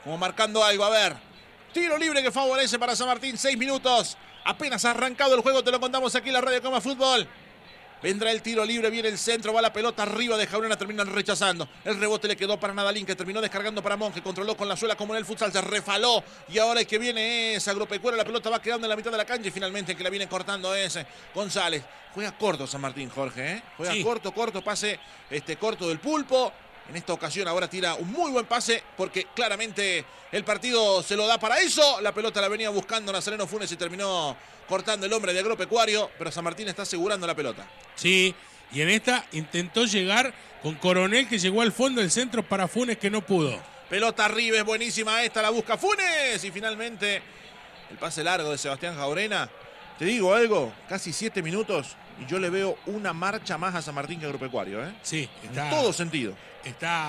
como marcando algo. A ver, tiro libre que favorece para San Martín, 6 minutos. Apenas arrancado el juego, te lo contamos aquí en la Radio Coma Fútbol. Vendrá el tiro libre, viene el centro, va la pelota arriba de Jaurena, terminan rechazando. El rebote le quedó para Nadalín, que terminó descargando para Monge, controló con la suela como en el futsal, se refaló. Y ahora el que viene es Agropecuario, la pelota va quedando en la mitad de la cancha y finalmente el que la viene cortando es González. Juega corto San Martín, Jorge, ¿eh? Juega sí. corto, pase corto del Pulpo. En esta ocasión ahora tira un muy buen pase porque claramente el partido se lo da para eso. La pelota la venía buscando Nazareno Funes y terminó cortando el hombre de Agropecuario, pero San Martín está asegurando la pelota. Sí, y en esta intentó llegar con Coronel, que llegó al fondo del centro para Funes, que no pudo. Pelota arriba, es buenísima esta, la busca Funes y finalmente el pase largo de Sebastián Jaurena. Te digo algo, casi 7 minutos y yo le veo una marcha más a San Martín que a Agropecuario, ¿eh? Sí, en todo sentido. Está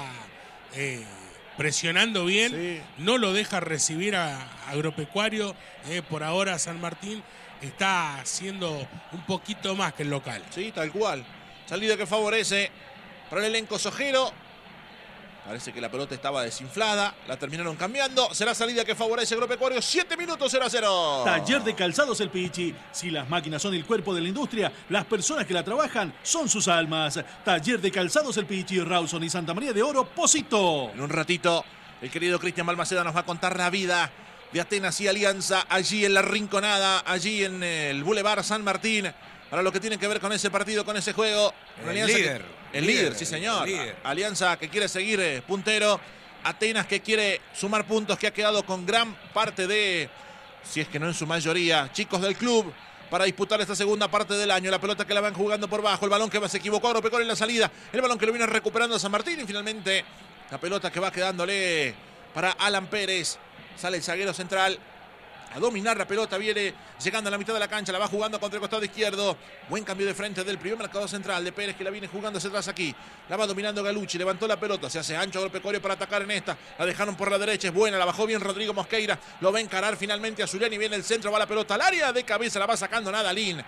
presionando bien, sí. No lo deja recibir a Agropecuario. Por ahora San Martín está haciendo un poquito más que el local. Sí, tal cual. Salida que favorece para el elenco sojero. Parece que la pelota estaba desinflada, la terminaron cambiando. Será salida que favorece a Agropecuario. 7 minutos, 0-0. Taller de Calzados El Pichi. Si las máquinas son el cuerpo de la industria, las personas que la trabajan son sus almas. Taller de Calzados El Pichi, Rawson y Santa María de Oro, Pocito. En un ratito, el querido Cristian Balmaceda nos va a contar la vida de Atenas y Alianza allí en la Rinconada, allí en el Boulevard San Martín. Para lo que tiene que ver con ese partido, con ese juego. El líder, sí señor. Alianza que quiere seguir puntero. Atenas que quiere sumar puntos, que ha quedado con gran parte de, si es que no en su mayoría, chicos del club para disputar esta segunda parte del año. La pelota que la van jugando por bajo, el balón que se equivocó Agropecuario en la salida, el balón que lo viene recuperando a San Martín y finalmente la pelota que va quedándole para Alan Pérez. Sale el zaguero central a dominar la pelota, viene llegando a la mitad de la cancha, la va jugando contra el costado izquierdo. Buen cambio de frente del primer marcador central de Pérez, que la viene jugando hacia atrás aquí. La va dominando Galucci, levantó la pelota, se hace ancho Agropecuario para atacar en esta. La dejaron por la derecha, es buena, la bajó bien Rodrigo Mosqueira. Lo va a encarar finalmente a Zuliani, viene el centro, va la pelota al área, de cabeza la va sacando Nadalín.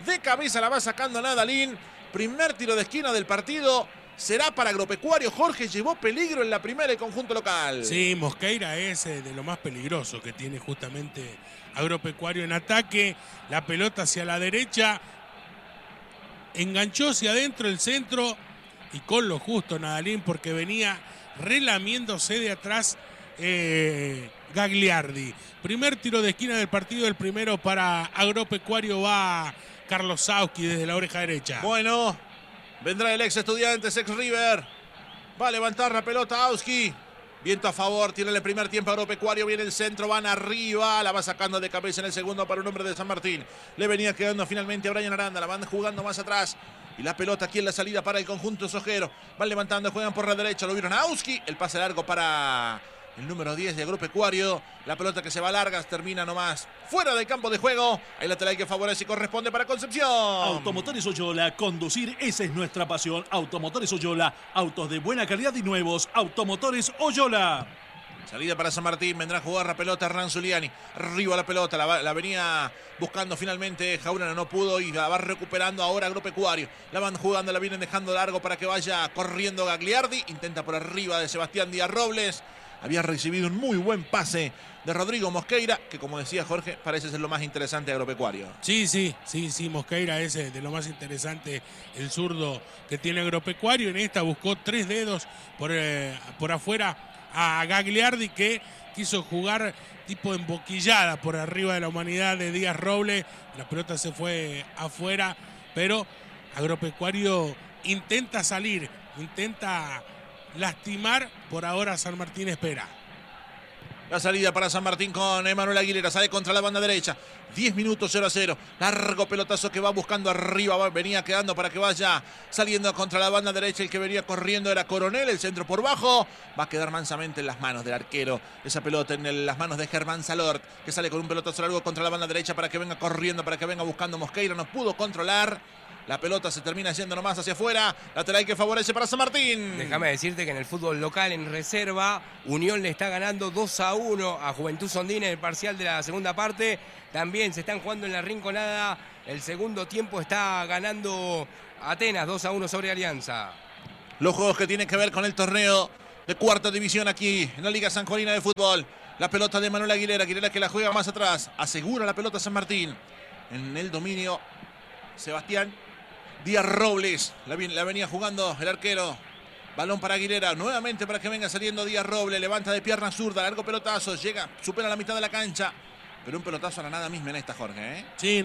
Primer tiro de esquina del partido. Será para Agropecuario. Jorge, llevó peligro en la primera el conjunto local. Sí, Mosqueira es de lo más peligroso que tiene justamente Agropecuario en ataque. La pelota hacia la derecha, enganchó hacia adentro el centro y con lo justo Nadalín, porque venía relamiéndose de atrás Gagliardi. Primer tiro de esquina del partido, el primero para Agropecuario, va Carlos Sauski desde la oreja derecha. Bueno, vendrá el ex Estudiantes, ex River. Va a levantar la pelota Auski. Viento a favor, tiene el primer tiempo Agropecuario, viene el centro, van arriba, la va sacando de cabeza en el segundo para un hombre de San Martín. Le venía quedando finalmente a Brian Aranda, la van jugando más atrás. Y la pelota aquí en la salida para el conjunto sojero. Van levantando, juegan por la derecha, lo vieron a Auski. El pase largo para el número 10 de Agropecuario. La pelota que se va larga, termina nomás fuera del campo de juego. El lateral que favorece y corresponde para Concepción. Automotores Oyola, conducir, esa es nuestra pasión. Automotores Oyola, autos de buena calidad y nuevos. Automotores Oyola. Salida para San Martín, vendrá a jugar la pelota Hernán Zuliani. Arriba la pelota, la venía buscando finalmente Jaurena, no pudo y la va recuperando ahora Agropecuario. La van jugando, la vienen dejando largo para que vaya corriendo Gagliardi. Intenta por arriba de Sebastián Díaz Robles. Había recibido un muy buen pase de Rodrigo Mosqueira, que como decía Jorge, parece ser lo más interesante de Agropecuario. Sí, Mosqueira es de lo más interesante, el zurdo que tiene Agropecuario. En esta buscó 3 dedos por afuera a Gagliardi, que quiso jugar tipo emboquillada por arriba de la humanidad de Díaz Robles. La pelota se fue afuera, pero Agropecuario intenta salir, intenta lastimar. Por ahora San Martín espera. La salida para San Martín con Emanuel Aguilera, sale contra la banda derecha. 10 minutos, 0-0. Largo pelotazo que va buscando arriba, venía quedando para que vaya saliendo contra la banda derecha. El que venía corriendo era Coronel, el centro por bajo. Va a quedar mansamente en las manos del arquero. Esa pelota en las manos de Germán Salort, que sale con un pelotazo largo contra la banda derecha para que venga corriendo, para que venga buscando Mosqueira. No pudo controlar. La pelota se termina yendo nomás hacia afuera. Lateral que favorece para San Martín. Déjame decirte que en el fútbol local, en reserva, Unión le está ganando 2-1 a Juventud Sondina en el parcial de la segunda parte. También se están jugando en la Rinconada. El segundo tiempo está ganando Atenas 2-1 sobre Alianza. Los juegos que tienen que ver con el torneo de cuarta división aquí en la Liga Sanjuanina de Fútbol. La pelota de Manuel Aguilera. Aguilera que la juega más atrás. Asegura la pelota San Martín. En el dominio, Sebastián Díaz Robles. La venía jugando el arquero. Balón para Aguilera. Nuevamente para que venga saliendo Díaz Robles. Levanta de pierna zurda. Largo pelotazo. Llega, supera la mitad de la cancha. Pero un pelotazo a la nada misma en esta, Jorge. Sí,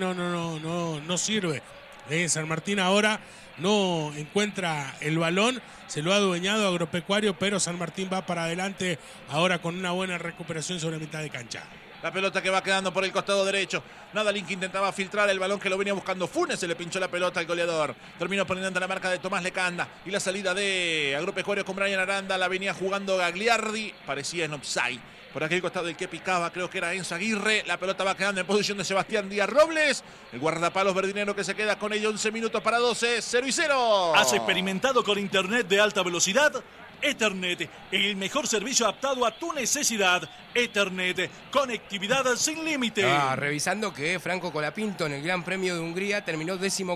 no sirve. San Martín ahora no encuentra el balón, se lo ha adueñado Agropecuario, pero San Martín va para adelante ahora con una buena recuperación sobre mitad de cancha. La pelota que va quedando por el costado derecho. Nadalín que intentaba filtrar el balón que lo venía buscando Funes. Se le pinchó la pelota al goleador. Terminó poniendo la marca de Tomás Lecanda. Y la salida de Agropecuario con Brian Aranda. La venía jugando Gagliardi. Parecía en offside. Por aquel costado el que picaba, creo que era Enzo Aguirre. La pelota va quedando en posición de Sebastián Díaz Robles. El guardapalos verdinero que se queda con ello. 11 minutos para 12. 0-0. ¿Has experimentado con internet de alta velocidad? Ethernet, el mejor servicio adaptado a tu necesidad. Ethernet, conectividad sin límite. Revisando que Franco Colapinto en el Gran Premio de Hungría terminó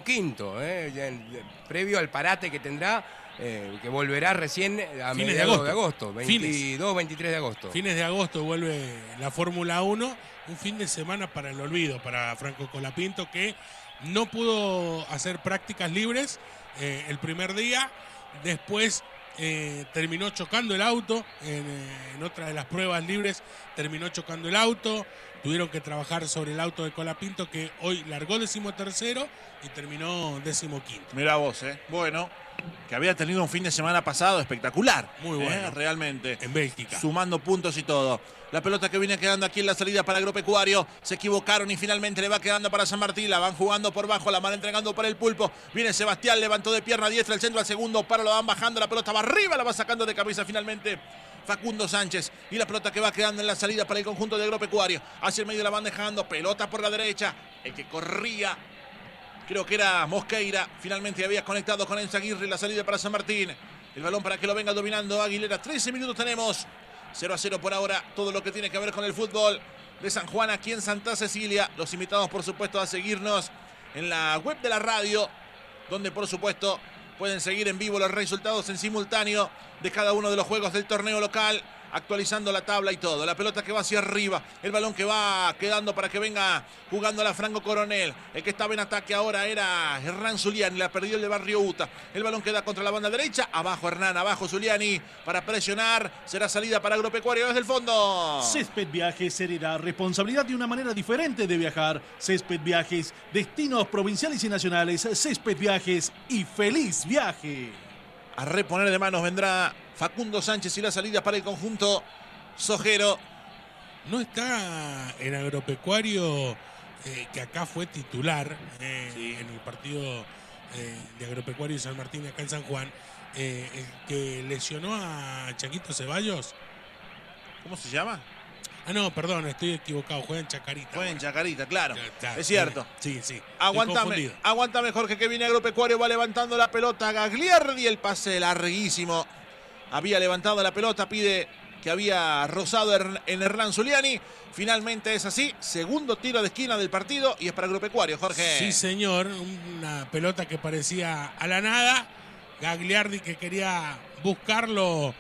15º, previo al parate que tendrá, que volverá recién a mediados de agosto, 22, 23 de agosto. Fines de agosto vuelve la Fórmula 1, un fin de semana para el olvido para Franco Colapinto, que no pudo hacer prácticas libres el primer día, después terminó chocando el auto, en otra de las pruebas libres terminó chocando el auto, tuvieron que trabajar sobre el auto de Colapinto, que hoy largó 13º y terminó 15º. Mirá vos, bueno, que había tenido un fin de semana pasado espectacular. Muy bueno. Realmente. En Bélgica. Sumando puntos y todo. La pelota que viene quedando aquí en la salida para Agropecuario. Se equivocaron y finalmente le va quedando para San Martín. La van jugando por bajo, la van entregando para el Pulpo. Viene Sebastián, levantó de pierna diestra el centro al segundo. Para, lo van bajando, la pelota va arriba, la va sacando de cabeza finalmente Facundo Sánchez. Y la pelota que va quedando en la salida para el conjunto de Agropecuario. Hacia el medio la van dejando, pelota por la derecha. El que corría, creo que era Mosqueira. Finalmente había conectado con Enzo Aguirre. La salida para San Martín. El balón para que lo venga dominando Aguilera. 13 minutos tenemos. 0-0 por ahora. Todo lo que tiene que ver con el fútbol de San Juan aquí en Santa Cecilia. Los invitados, por supuesto, a seguirnos en la web de la radio, donde, por supuesto, pueden seguir en vivo los resultados en simultáneo de cada uno de los juegos del torneo local, actualizando la tabla y todo. La pelota que va hacia arriba, el balón que va quedando para que venga jugando la Franco Coronel. El que estaba en ataque ahora era Hernán Zuliani, la perdió el de Barrio Uta. El balón queda contra la banda derecha, abajo Hernán, abajo Zuliani para presionar. Será salida para Agropecuario desde el fondo. Césped Viajes heredará responsabilidad de una manera diferente de viajar. Césped Viajes, destinos provinciales y nacionales. Césped Viajes y feliz viaje. A reponer de manos vendrá Facundo Sánchez y la salida para el conjunto sojero. No está en Agropecuario, que acá fue titular Sí. en el partido de Agropecuario y San Martín acá en San Juan, el que lesionó a Chaquito Ceballos. ¿Cómo se llama? Ah, no, perdón, estoy equivocado, juega en Chacarita. Fue en Chacarita, claro. Ya, Es cierto. Sí, sí. Aguántame, Jorge, que viene Agropecuario, va levantando la pelota Gagliardi, el pase larguísimo. Había levantado la pelota, pide que había rozado en Hernán Zuliani. Finalmente es así, segundo tiro de esquina del partido y es para Agropecuario, Jorge. Sí, señor, una pelota que parecía a la nada. Gagliardi que quería buscarlo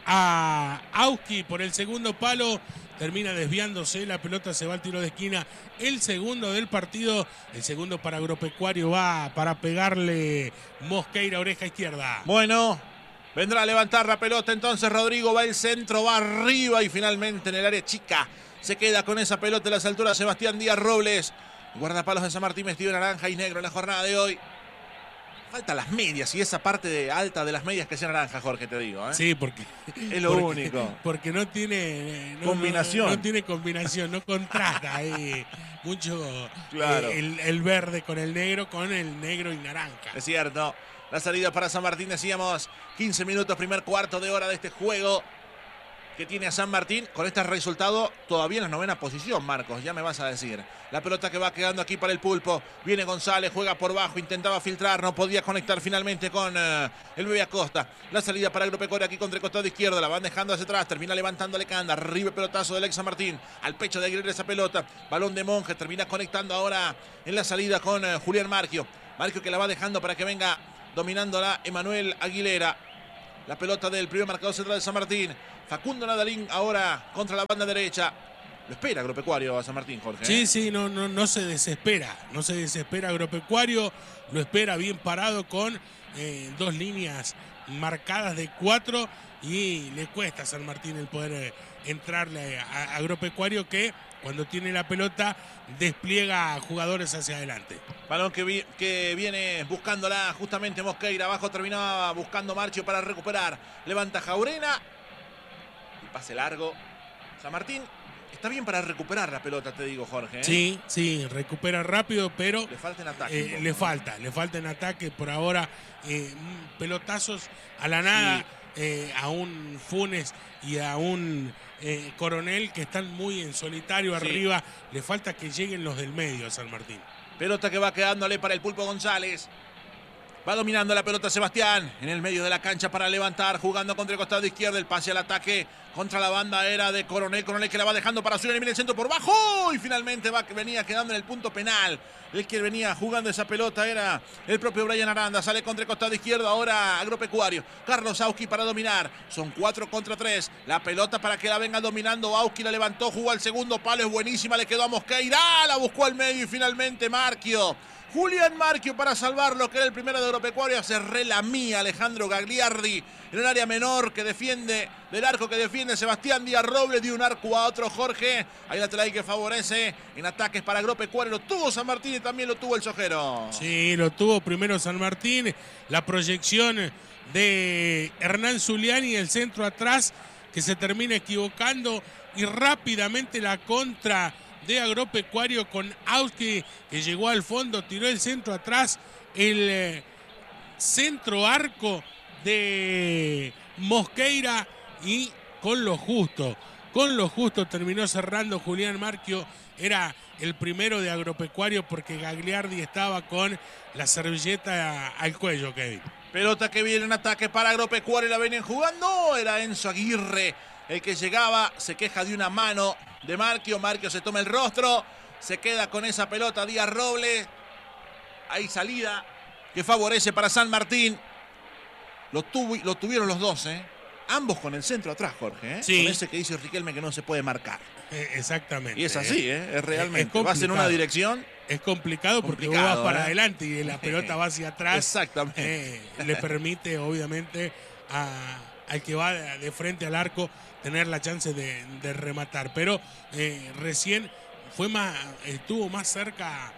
a Auski por el segundo palo. Termina desviándose, la pelota se va al tiro de esquina. El segundo del partido, el segundo para Agropecuario, va para pegarle Mosqueira, oreja izquierda. Bueno, vendrá a levantar la pelota entonces Rodrigo, va el centro, va arriba y finalmente en el área chica se queda con esa pelota en las alturas Sebastián Díaz Robles. Guardapalos de San Martín vestido de naranja y negro en la jornada de hoy. Faltan las medias y esa parte alta de las medias que sea naranja, Jorge, te digo. Sí, porque es lo único. Porque no tiene combinación. No tiene combinación, no contrasta ahí mucho claro. El verde con el negro y naranja. Es cierto. La salida para San Martín, decíamos, 15 minutos, primer cuarto de hora de este juego que tiene a San Martín. Con este resultado, todavía en la novena posición, Marcos, ya me vas a decir. La pelota que va quedando aquí para el Pulpo. Viene González, juega por bajo, intentaba filtrar, no podía conectar finalmente con el Bebé Acosta. La salida para Agropecuario aquí contra el costado izquierdo, la van dejando hacia atrás, termina levantándole Canda, arriba pelotazo del ex San Martín, al pecho de Aguilera esa pelota, balón de Monje, termina conectando ahora en la salida con Julián Marquio. Marquio que la va dejando para que venga dominándola Emanuel Aguilera. La pelota del primer marcador central de San Martín. Facundo Nadalín ahora contra la banda derecha. Lo espera Agropecuario a San Martín, Jorge. Sí, no se desespera. No se desespera Agropecuario. Lo espera bien parado con 2 líneas marcadas de 4. Y le cuesta a San Martín el poder entrarle a Agropecuario, que cuando tiene la pelota despliega jugadores hacia adelante. Balón que viene buscándola justamente Mosqueira. Abajo terminaba buscando Marchio para recuperar. Levanta Jaurena. Y pase largo. San Martín está bien para recuperar la pelota, te digo, Jorge. Sí, recupera rápido, pero le falta en ataque. Le falta en ataque. Por ahora, pelotazos a la nada. A un Funes y a un Coronel que están muy en solitario arriba. Le falta que lleguen los del medio a San Martín. Pelota que va quedándole para el Pulpo González. Va dominando la pelota Sebastián en el medio de la cancha para levantar, jugando contra el costado izquierdo. El pase al ataque contra la banda era de Coronel. Coronel que la va dejando para subir, elimina el centro por bajo. Y finalmente venía quedando en el punto penal. El que venía jugando esa pelota era el propio Brian Aranda. Sale contra el costado izquierdo ahora Agropecuario. Carlos Auski para dominar. Son 4 contra 3. La pelota para que la venga dominando. Auski la levantó, jugó al segundo palo. Es buenísima, le quedó a Mosqueira. La buscó al medio y finalmente Marchio. Julián Marchio para salvarlo, que era el primero de Agropecuario. Se relamía Alejandro Gagliardi en un área menor que defiende, del arco que defiende Sebastián Díaz Robles, de un arco a otro Jorge. Hay lateral que favorece en ataques para Agropecuario. Lo tuvo San Martín y también lo tuvo el Sojero. Sí, lo tuvo primero San Martín. La proyección de Hernán Zuliani, el centro atrás, que se termina equivocando, y rápidamente la contra de Agropecuario con Auski, que llegó al fondo, tiró el centro atrás, el centro arco de Mosqueira, y con lo justo terminó cerrando Julián Marchio. Era el primero de Agropecuario porque Gagliardi estaba con la servilleta al cuello, Kevin. Pelota que viene en ataque para Agropecuario, la venían jugando, era Enzo Aguirre el que llegaba, se queja de una mano de Marchio. Marchio se toma el rostro, se queda con esa pelota Díaz Robles. Hay salida que favorece para San Martín. Lo tuvieron los dos, ambos con el centro atrás, Jorge. Sí. Con ese que dice Riquelme que no se puede marcar. Exactamente. Y es así, es realmente. Vas en una dirección. Es complicado porque vos vas para adelante y la pelota va hacia atrás. Exactamente. Le permite, obviamente, al que va de frente al arco tener la chance de rematar. Pero recién estuvo más cerca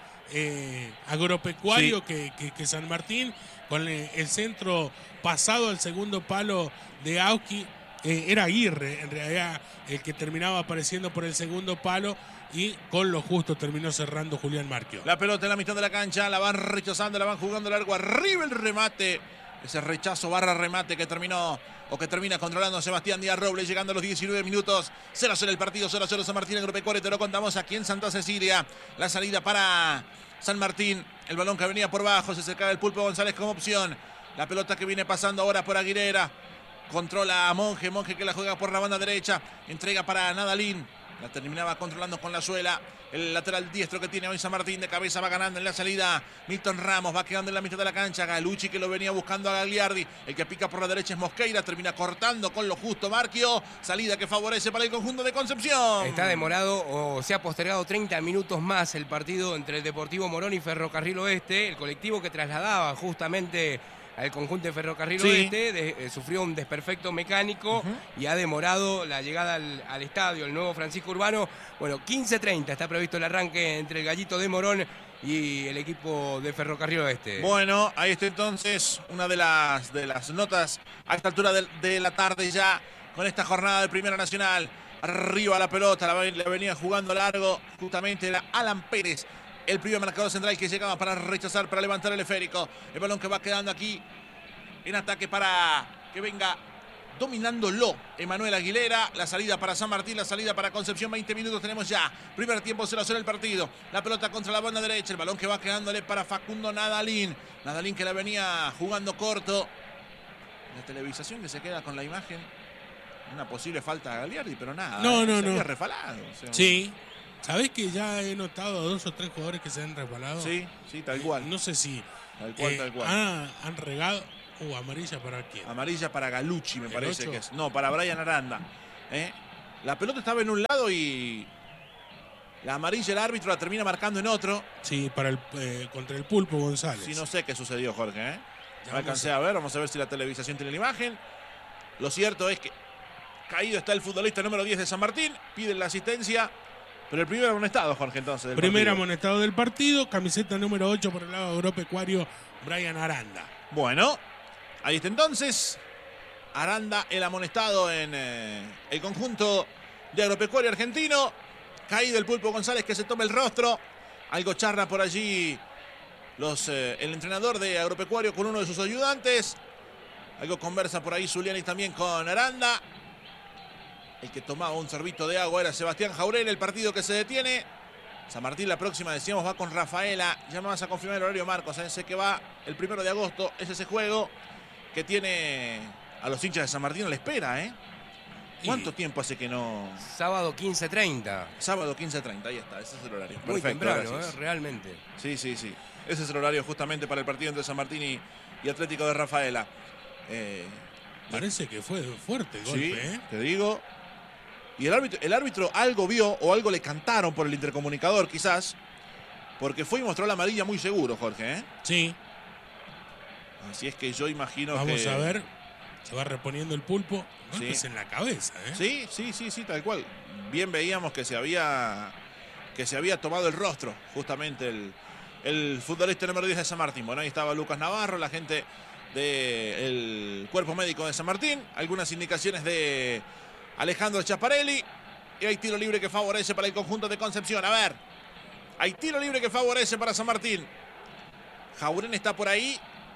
Agropecuario que San Martín, con el centro pasado al segundo palo de Auski. Era Aguirre, en realidad, el que terminaba apareciendo por el segundo palo, y con lo justo terminó cerrando Julián Marchio. La pelota en la mitad de la cancha, la van rechazando, la van jugando largo, arriba el remate. Ese rechazo barra remate que termina controlando Sebastián Díaz Robles, llegando a los 19 minutos. 0-0 el partido, 0-0 San Martín Agropecuario. Te lo contamos aquí en Santa Cecilia. La salida para San Martín. El balón que venía por bajo, se acercaba el Pulpo González como opción. La pelota que viene pasando ahora por Aguilera. Controla a Monje que la juega por la banda derecha. Entrega para Nadalín. La terminaba controlando con la suela. El lateral diestro que tiene hoy San Martín, de cabeza va ganando en la salida. Milton Ramos va quedando en la mitad de la cancha. Galucci, que lo venía buscando a Gagliardi. El que pica por la derecha es Mosqueira. Termina cortando con lo justo Marchio. Salida que favorece para el conjunto de Concepción. Está demorado, o se ha postergado 30 minutos más el partido entre el Deportivo Morón y Ferrocarril Oeste. El colectivo que trasladaba justamente al conjunto de Ferrocarril Oeste sufrió un desperfecto mecánico y ha demorado la llegada al estadio, el nuevo Francisco Urbano. Bueno, 15:30 está previsto el arranque entre el Gallito de Morón y el equipo de Ferrocarril Oeste. Bueno, ahí está entonces una de las notas a esta altura de la tarde ya, con esta jornada de Primera Nacional. Arriba la pelota, la venía jugando largo, justamente era Alan Pérez, el primer marcador central, que llegaba para rechazar, para levantar el esférico. El balón que va quedando aquí en ataque para que venga dominándolo Emanuel Aguilera. La salida para San Martín, la salida para Concepción. 20 minutos tenemos ya. Primer tiempo, 0-0 el partido. La pelota contra la banda derecha. El balón que va quedándole para Facundo Nadalín. Nadalín, que la venía jugando corto. La televisación que se queda con la imagen. Una posible falta a Gagliardi, pero nada. No. Se había refalado. O sea, sí. ¿Sabés que ya he notado a 2 o 3 jugadores que se han resbalado? Sí, tal cual. No sé si tal cual. han regado ¿Amarilla para quién? Amarilla para Galucci, me parece 8? que es. No, para Brian Aranda. La pelota estaba en un lado y la amarilla el árbitro la termina marcando en otro. Sí, para contra el Pulpo González. Sí, no sé qué sucedió, Jorge. No alcancé a ver, vamos a ver si la televisación tiene la imagen. Lo cierto es que caído está el futbolista número 10 de San Martín, piden la asistencia, pero el primer amonestado, Jorge, entonces. Primer amonestado del partido, camiseta número 8 por el lado agropecuario, Brian Aranda. Bueno, ahí está entonces. Aranda, el amonestado en el conjunto de Agropecuario Argentino. Caído el Pulpo González, que se toma el rostro. Algo charla por allí el entrenador de Agropecuario con uno de sus ayudantes. Algo conversa por ahí Zuliani también con Aranda. El que tomaba un sorbito de agua era Sebastián Jaurén. El partido que se detiene. San Martín la próxima, decíamos, va con Rafaela. Ya me vas a confirmar el horario, Marcos. Sé que va el 1 de agosto. Es ese juego que tiene a los hinchas de San Martín a la espera, ¿Cuánto tiempo hace que no? Sábado 15:30. Sábado 15:30, ahí está, ese es el horario. Muy perfecto, temprano, realmente. Sí. Ese es el horario justamente para el partido entre San Martín y Atlético de Rafaela. Parece que fue fuerte el golpe, Te digo. Y el árbitro algo vio o algo le cantaron por el intercomunicador, quizás, porque fue y mostró la amarilla muy seguro, Jorge, Sí. Así es que yo imagino Vamos a ver. Se va reponiendo el Pulpo. Golpes en la cabeza, Sí, tal cual. Bien veíamos que se había tomado el rostro, justamente el futbolista número 10 de San Martín. Bueno, ahí estaba Lucas Navarro, la gente del cuerpo médico de San Martín. Algunas indicaciones de Alejandro Chaparelli. Y hay tiro libre que favorece para el conjunto de Concepción. A ver, hay tiro libre que favorece para San Martín. Jaurén está por ahí.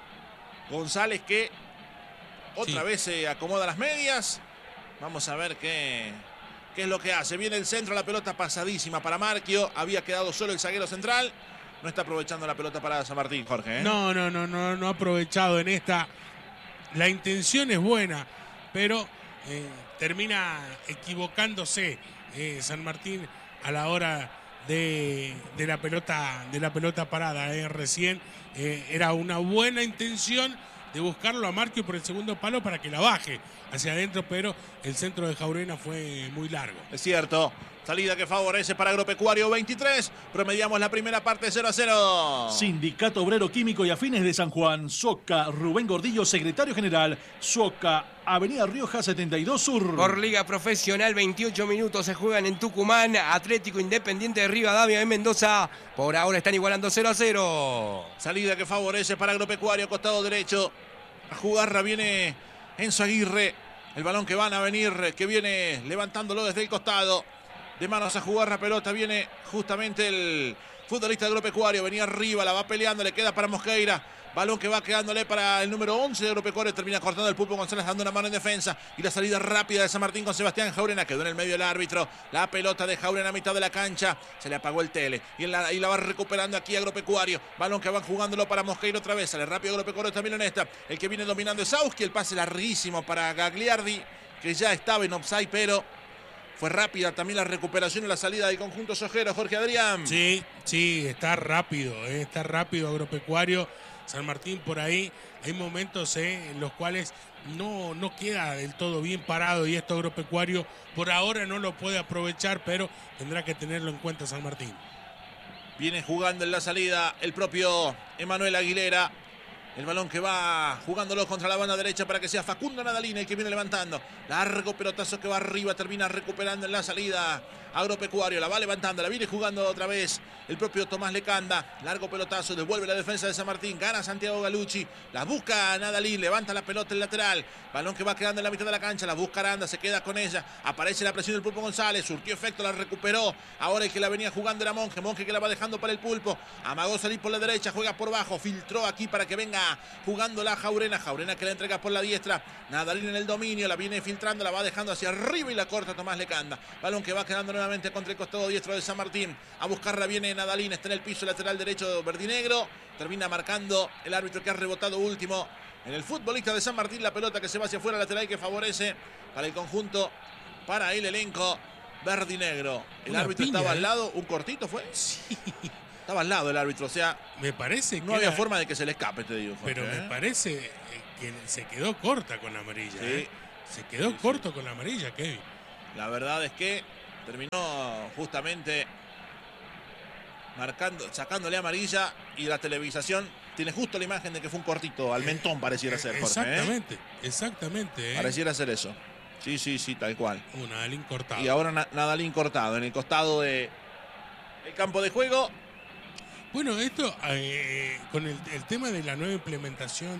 González que otra vez se acomoda las medias. Vamos a ver qué es lo que hace. Viene el centro, la pelota pasadísima para Marquio. Había quedado solo el zaguero central. No está aprovechando la pelota para San Martín, Jorge. No ha aprovechado en esta. La intención es buena, pero termina equivocándose San Martín a la hora de la pelota parada. Recién era una buena intención de buscarlo a Marquio por el segundo palo para que la baje hacia adentro, pero el centro de Jaurena fue muy largo. Es cierto. Salida que favorece para Agropecuario 23. Promediamos la primera parte 0-0. Sindicato Obrero Químico y Afines de San Juan. Soca, Rubén Gordillo, secretario general. Soca, Avenida Rioja 72 Sur. Por Liga Profesional, 28 minutos se juegan en Tucumán. Atlético Independiente de Rivadavia de Mendoza. Por ahora están igualando 0-0. Salida que favorece para Agropecuario, costado derecho. A jugarla viene Enzo Aguirre. El balón que van a venir, que viene levantándolo desde el costado. De manos a jugar la pelota, viene justamente el futbolista agropecuario, venía arriba, la va peleando, le queda para Mosqueira, balón que va quedándole para el número 11 de Agropecuario, termina cortando el Pulpo González dando una mano en defensa, y la salida rápida de San Martín con Sebastián Jaurena, quedó en el medio del árbitro, la pelota de Jaurena a mitad de la cancha, se le apagó el tele, y la va recuperando aquí Agropecuario, balón que van jugándolo para Mosqueira otra vez, sale rápido Agropecuario también en esta, el que viene dominando es Sauski, el pase larguísimo para Gagliardi, que ya estaba en offside, pero fue rápida también la recuperación y la salida del conjunto sojero, Jorge Adrián. Sí, está rápido Agropecuario. San Martín por ahí, hay momentos en los cuales no queda del todo bien parado y esto Agropecuario por ahora no lo puede aprovechar, pero tendrá que tenerlo en cuenta San Martín. Viene jugando en la salida el propio Emanuel Aguilera. El balón que va jugándolo contra la banda derecha para que sea Facundo Nadalina el que viene levantando. Largo pelotazo que va arriba, termina recuperando en la salida Agropecuario. La va levantando, la viene jugando otra vez el propio Tomás Lecanda. Largo pelotazo, devuelve la defensa de San Martín. Gana Santiago Galucci, la busca Nadalín, levanta la pelota el lateral. Balón que va quedando en la mitad de la cancha, la busca Aranda, se queda con ella. Aparece la presión del Pulpo González, surtió efecto, la recuperó. Ahora el que la venía jugando era Monje. Monje que la va dejando para el Pulpo. Amagó salir por la derecha, juega por bajo, filtró aquí para que venga jugando la Jaurena. Jaurena que la entrega por la diestra. Nadalín en el dominio, la viene filtrando, la va dejando hacia arriba y la corta Tomás Lecanda. Balón que va quedando nuevamente contra el costado diestro de San Martín. A buscarla viene Nadalín, está en el piso lateral derecho verdinegro. Termina marcando el árbitro que ha rebotado último en el futbolista de San Martín. La pelota que se va hacia afuera lateral que favorece para el conjunto, para el elenco verdinegro. El árbitro estaba al lado, un cortito fue. Sí. Estaba al lado el árbitro, o sea, me parece que no había forma de que se le escape, te digo, Jorge, pero me parece que se quedó corta con la amarilla. Sí. Se quedó corto con la amarilla, Kevin. La verdad es que terminó justamente sacándole amarilla, y la televisación tiene justo la imagen de que fue un cortito al mentón, pareciera ser, Jorge. Exactamente. Pareciera ser eso. Sí, tal cual. Un Nadalín cortado. Y ahora Nadalín cortado en el costado del campo de juego. Bueno, esto con el tema de la nueva implementación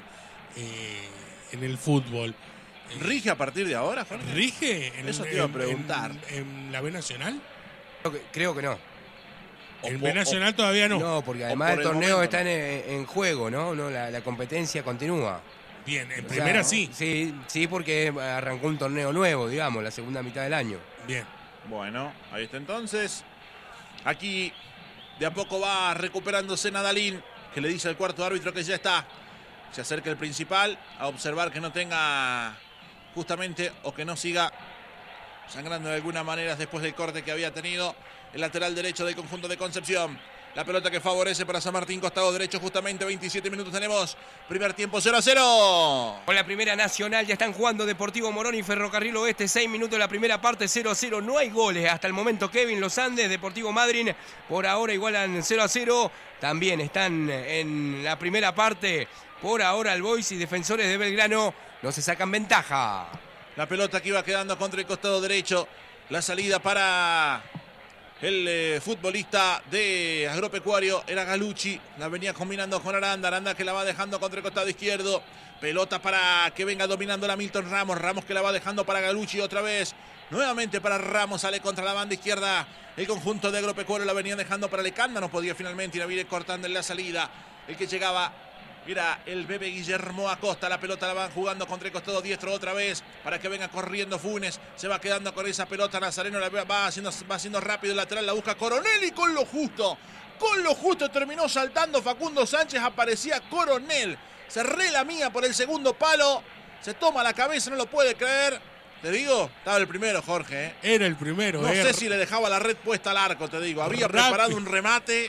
en el fútbol. ¿Rige a partir de ahora, Jorge? ¿Rige? Eso te iba a preguntar. ¿En la B Nacional? Creo que no. En B Nacional todavía no. No, porque además el torneo está en juego, ¿no? La competencia continúa. Bien, en primera sí. Sí, porque arrancó un torneo nuevo, digamos, la segunda mitad del año. Bien. Bueno, ahí está entonces. Aquí de a poco va recuperándose Nadalín, que le dice al cuarto árbitro que ya está. Se acerca el principal a observar que no tenga justamente, o que no siga sangrando de alguna manera después del corte que había tenido el lateral derecho del conjunto de Concepción. La pelota que favorece para San Martín, costado derecho, justamente 27 minutos tenemos. Primer tiempo 0-0. Con la Primera Nacional ya están jugando Deportivo Morón y Ferrocarril Oeste. 6 minutos de la primera parte, 0-0. No hay goles hasta el momento. Kevin, Los Andes, Deportivo Madryn, por ahora igualan 0-0. También están en la primera parte. Por ahora el Boys y Defensores de Belgrano no se sacan ventaja. La pelota que iba quedando contra el costado derecho. La salida para el futbolista de Agropecuario era Galucci. La venía combinando con Aranda. Aranda que la va dejando contra el costado izquierdo. Pelota para que venga dominando la Milton Ramos. Ramos que la va dejando para Galucci otra vez. Nuevamente para Ramos. Sale contra la banda izquierda. El conjunto de Agropecuario la venía dejando para Lecanda. No podía finalmente ir a Vire cortando en la salida. El que llegaba era el bebé Guillermo Acosta. La pelota la van jugando contra el costado diestro otra vez para que venga corriendo Funes. Se va quedando con esa pelota. Nazareno la va haciendo rápido el lateral. La busca Coronel y con lo justo terminó saltando Facundo Sánchez. Aparecía Coronel. Se relamía por el segundo palo. Se toma la cabeza, no lo puede creer. Te digo, estaba el primero, Jorge. Era el primero. No sé si le dejaba la red puesta al arco, te digo. Había preparado un remate.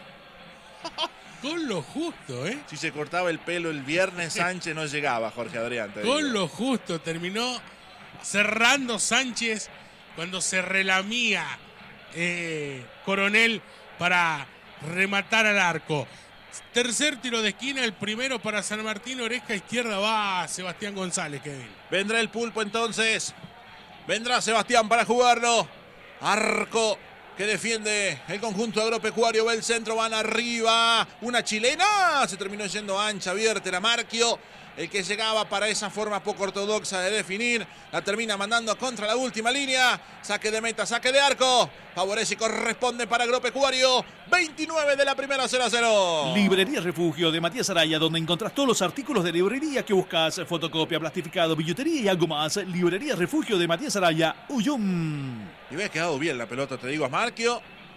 Con lo justo, ¿eh? Si se cortaba el pelo el viernes, Sánchez no llegaba, Jorge Adrián. Con lo justo, terminó cerrando Sánchez cuando se relamía Coronel para rematar al arco. Tercer tiro de esquina, el primero para San Martín. Oreja izquierda va Sebastián González, Kevin. Vendrá el pulpo entonces. Vendrá Sebastián para jugarlo. Arco que defiende el conjunto agropecuario. Va el centro, van arriba. Una chilena. Se terminó yendo ancha, abierta. Era Marquio el que llegaba para esa forma poco ortodoxa de definir. La termina mandando contra la última línea. Saque de meta, saque de arco. Favorece y corresponde para Agropecuario. 29 de la primera, 0-0. Librería Refugio de Matías Araya, donde encontrás todos los artículos de librería que buscas. Fotocopia, plastificado, billutería y algo más. Librería Refugio de Matías Araya, Uyum. Y había quedado bien la pelota, te digo, a Marquio.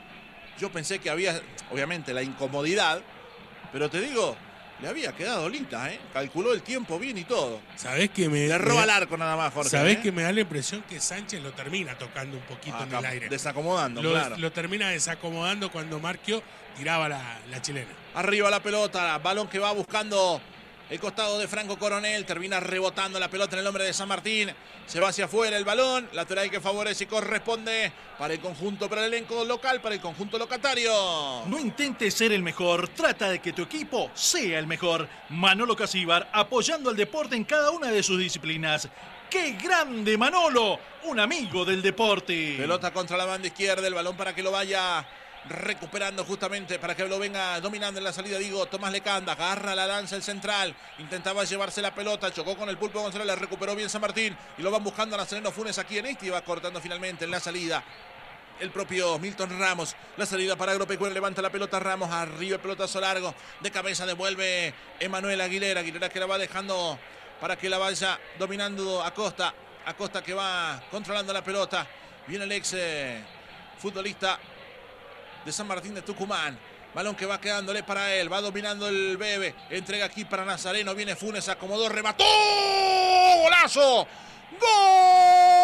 Yo pensé que había, obviamente, la incomodidad. Pero te digo, le había quedado linda, ¿eh? Calculó el tiempo bien y todo. ¿Sabés que le roba al arco nada más, Jorge? ¿Sabés que me da la impresión que Sánchez lo termina tocando un poquito en el aire? Desacomodando, claro. Lo termina desacomodando cuando Marquio tiraba la chilena. Arriba la pelota, balón que va buscando el costado de Franco Coronel. Termina rebotando la pelota en el hombre de San Martín. Se va hacia afuera el balón. Lateral que favorece y corresponde para el conjunto, para el elenco local, para el conjunto locatario. No intentes ser el mejor, trata de que tu equipo sea el mejor. Manolo Casíbar, apoyando al deporte en cada una de sus disciplinas. ¡Qué grande Manolo! Un amigo del deporte. Pelota contra la banda izquierda, el balón para que lo vaya recuperando justamente, para que lo venga dominando en la salida, digo, Tomás Lecanda, agarra la lanza el central, intentaba llevarse la pelota, chocó con el Pulpo González, la recuperó bien San Martín y lo van buscando a Nazareno Funes aquí en este y va cortando finalmente en la salida el propio Milton Ramos. La salida para Agropecuario, levanta la pelota Ramos, arriba el pelotazo largo, de cabeza devuelve Emanuel Aguilera que la va dejando para que la vaya dominando Acosta que va controlando la pelota, viene el ex futbolista de San Martín de Tucumán. Balón que va quedándole para él. Va dominando el Bebe. Entrega aquí para Nazareno. Viene Funes, acomodó, remató. ¡Golazo! ¡Gol!